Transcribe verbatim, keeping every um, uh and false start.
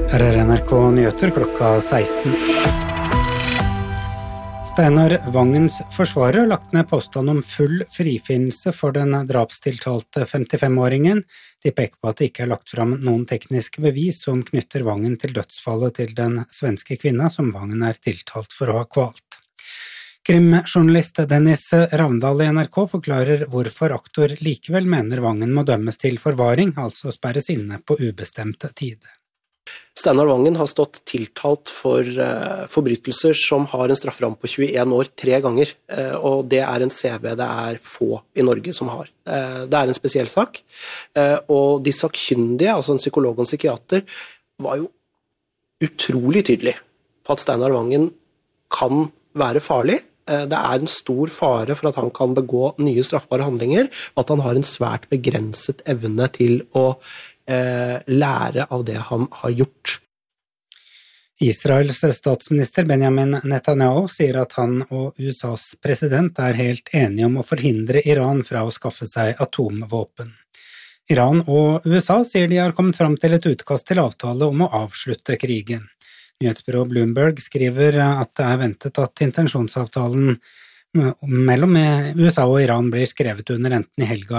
Her er N R K Nyheter klokka seksten. Steinar Vangens forsvarer har lagt ned påstand om full frifinnelse for den drapstiltalte femtifem-åringen. De peker på at det ikke er lagt fram noen tekniske bevis som knytter Vangen til dødsfallet til den svenske kvinna som Vangen er tiltalt for å ha kvalt. Krimjournalist Dennis Ravndal i N R K forklarer hvorfor aktor likevel mener Vangen må dømmes til forvaring, altså sperres inne på ubestemt tid. Steinar Vangen har stått tiltalt for uh, forbrytelser som har en strafferamme på tjueen år tre ganger, uh, og det er en C V det er få i Norge som har. Uh, det er en spesiell sak, uh, og de sakkyndige, altså en psykolog og en psykiater, var jo utrolig tydelig på at Steinar Vangen kan være farlig. Uh, det er en stor fare for at han kan begå nye straffbare handlinger, og at han har en svært begrenset evne til å lære av det han har gjort. Israels statsminister Benjamin Netanyahu sier at han og U S A's president er helt enige om å forhindre Iran fra å skaffe seg atomvåpen. Iran og U S A sier de har kommet fram til et utkast til avtale om å avslutte krigen. Nyhetsbyrået Bloomberg skriver at det er ventet at intensjonsavtalen mellom U S A og Iran blir skrevet under enten i helga